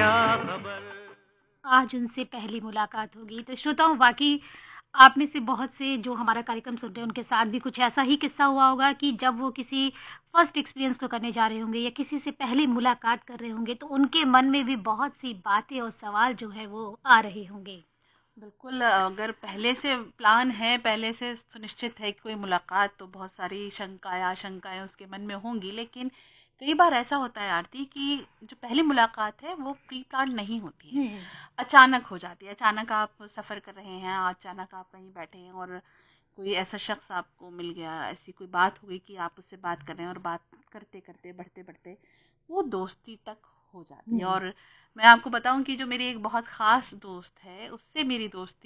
क्या खबर। आज उनसे पहली मुलाकात होगी। तो श्रोताओं, वाक़ई आप में से बहुत से जो हमारा कार्यक्रम सुन रहे हैं, उनके साथ भी कुछ ऐसा ही किस्सा हुआ होगा कि जब वो किसी फर्स्ट एक्सपीरियंस को करने जा रहे होंगे या किसी से पहली मुलाकात कर रहे होंगे, तो उनके मन में भी बहुत सी बातें और सवाल जो है वो आ रहे होंगे। बिल्कुल, अगर पहले से प्लान है, पहले से सुनिश्चित है कि कोई मुलाकात, तो बहुत सारी शंकाएँ, आशंकाएँ उसके मन में होंगी। लेकिन कई बार ऐसा होता है आरती कि जो पहली मुलाकात है वो प्री प्लान नहीं होती है, हुँ, अचानक हो जाती है। अचानक आप सफ़र कर रहे हैं, अचानक आप कहीं बैठे हैं और कोई ऐसा शख्स आपको मिल गया, ऐसी कोई बात हो गई कि आप उससे बात कर रहे हैं और बात करते-करते, बढ़ते-बढ़ते वो दोस्ती तक हो जाती है। हुँ। और मैं आपको बताऊँ कि जो मेरी एक बहुत ख़ास दोस्त है, उससे मेरी दोस्ती